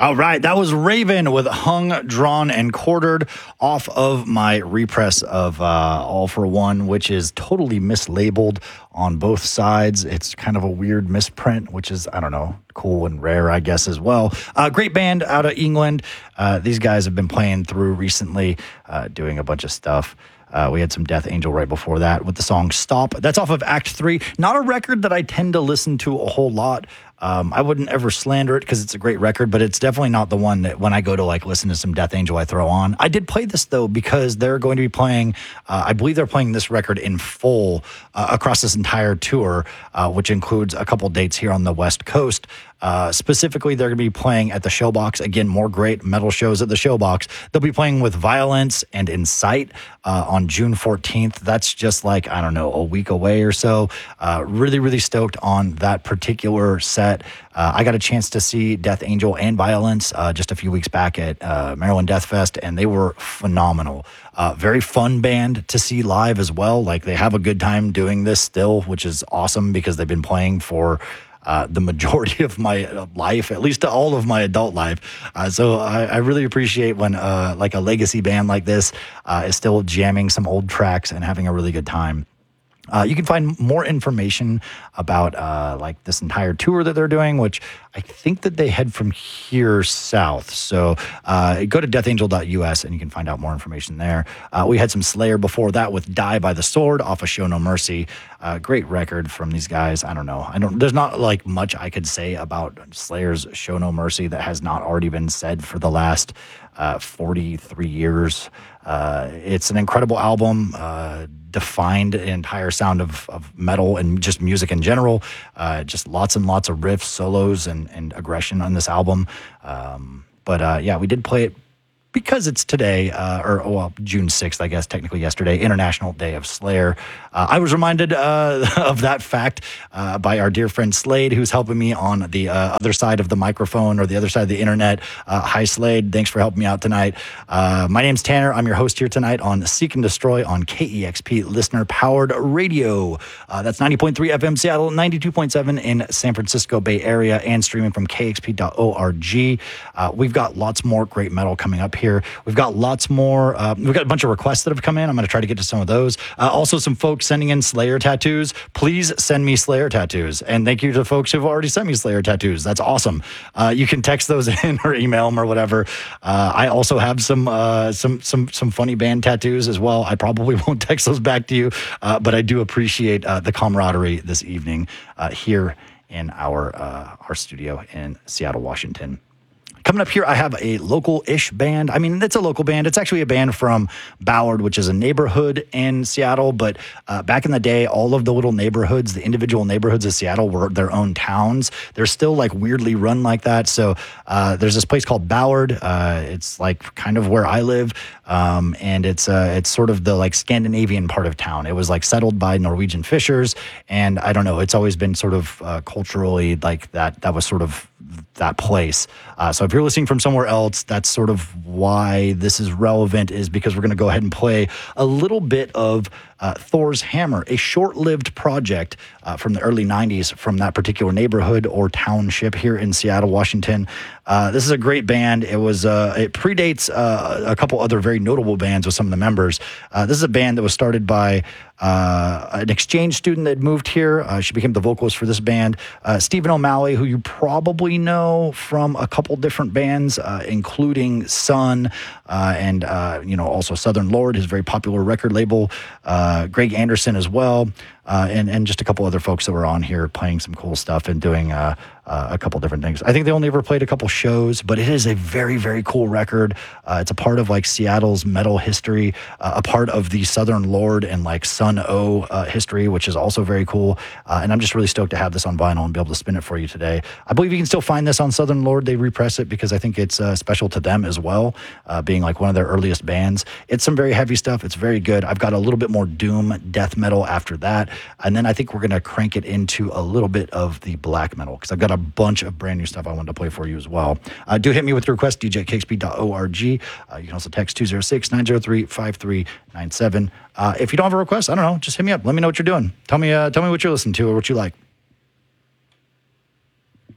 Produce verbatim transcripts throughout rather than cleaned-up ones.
All right, that was Raven with Hung, Drawn, and Quartered off of my repress of uh, All for One, which is totally mislabeled on both sides. It's kind of a weird misprint, which is, I don't know, cool and rare, I guess, as well. Uh, great band out of England. Uh, these guys have been playing through recently, uh, doing a bunch of stuff. Uh, we had some Death Angel right before that with the song Stop. That's off of Act three. Not a record that I tend to listen to a whole lot. Um, I wouldn't ever slander it because it's a great record, but it's definitely not the one that when I go to like listen to some Death Angel I throw on. I did play this though because they're going to be playing, uh, I believe they're playing this record in full uh, across this entire tour, uh, which includes a couple dates here on the West Coast. Uh, specifically, they're going to be playing at the Showbox. Again, more great metal shows at the Showbox. They'll be playing with Violence and Incite uh, on June fourteenth. That's just like, I don't know, a week away or so. Uh, really, really stoked on that particular set. Uh, I got a chance to see Death Angel and Violence uh, just a few weeks back at uh, Maryland Death Fest, and they were phenomenal. Uh, very fun band to see live as well. Like, they have a good time doing this still, which is awesome because they've been playing for Uh, the majority of my life, at least all of my adult life. Uh, so I, I really appreciate when uh, like a legacy band like this uh, is still jamming some old tracks and having a really good time. Uh, you can find more information about uh, like this entire tour that they're doing, which I think that they head from here south. So uh, go to death angel dot U S and you can find out more information there. Uh, we had some Slayer before that with Die by the Sword off of Show No Mercy. Uh, great record from these guys. I don't know. I don't. There's not like much I could say about Slayer's Show No Mercy that has not already been said for the last uh, forty-three years. Uh, it's an incredible album. Uh, defined an entire sound of, of metal and just music in general. Uh, just lots and lots of riffs, solos, and, and aggression on this album. Um, but uh, yeah, we did play it because it's today, uh, or well, June sixth, I guess, technically yesterday, International Day of Slayer. Uh, I was reminded uh, of that fact uh, by our dear friend Slade, who's helping me on the uh, other side of the microphone or the other side of the internet. Uh, hi, Slade. Thanks for helping me out tonight. Uh, my name's Tanner. I'm your host here tonight on Seek and Destroy on K E X P listener-powered radio. Uh, that's ninety point three F M Seattle, ninety-two point seven in San Francisco Bay Area, and streaming from K X P dot org. Uh, we've got lots more great metal coming up here. Here. We've got lots more. Uh, we've got a bunch of requests that have come in. I'm going to try to get to some of those. Uh, also, some folks sending in Slayer tattoos. Please send me Slayer tattoos. And thank you to folks who've already sent me Slayer tattoos. That's awesome. Uh, you can text those in or email them or whatever. Uh, I also have some uh, some some some funny band tattoos as well. I probably won't text those back to you, uh, but I do appreciate uh, the camaraderie this evening uh, here in our uh, our studio in Seattle, Washington. Coming up here, I have a local-ish band. I mean, it's a local band. It's actually a band from Ballard, which is a neighborhood in Seattle. But uh, back in the day, all of the little neighborhoods, the individual neighborhoods of Seattle were their own towns. They're still like weirdly run like that. So uh, there's this place called Ballard. Uh, it's like kind of where I live. Um, and it's uh, it's sort of the like Scandinavian part of town. It was like settled by Norwegian fishers. And I don't know, it's always been sort of uh, culturally like that. That was sort of that place. Uh, so if you're listening from somewhere else, that's sort of why this is relevant, is because we're going to go ahead and play a little bit of uh, Thor's Hammer, a short-lived project uh, from the early nineties from that particular neighborhood or township here in Seattle, Washington. Uh, this is a great band. It was uh, it predates uh, a couple other very notable bands with some of the members. Uh, this is a band that was started by uh, an exchange student that moved here. Uh, she became the vocalist for this band. Uh, Stephen O'Malley, who you probably know from a couple different bands, uh, including Sun uh, and uh, you know also Southern Lord, his very popular record label. Uh, Greg Anderson as well. Uh, and, and just a couple other folks that were on here playing some cool stuff and doing uh, uh, a couple different things. I think they only ever played a couple shows, but it is a very, very cool record. Uh, it's a part of like Seattle's metal history, uh, a part of the Southern Lord and like Sun O uh, history, which is also very cool. Uh, and I'm just really stoked to have this on vinyl and be able to spin it for you today. I believe you can still find this on Southern Lord. They repress it because I think it's uh, special to them as well, uh, being like one of their earliest bands. It's some very heavy stuff. It's very good. I've got a little bit more doom death metal after that. And then I think we're going to crank it into a little bit of the black metal because I've got a bunch of brand new stuff I wanted to play for you as well. Uh, do hit me with your request, D J at K X P dot org. Uh, you can also text two oh six, nine oh three, five three nine seven. Uh, if you don't have a request, I don't know, just hit me up. Let me know what you're doing. Tell me, uh, tell me what you're listening to or what you like.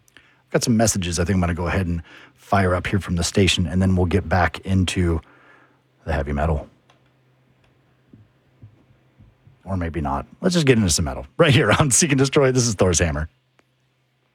got some messages I think I'm going to go ahead and fire up here from the station, and then we'll get back into the heavy metal. Or maybe not. Let's just get into some metal right here on Seek and Destroy. This is Thor's Hammer.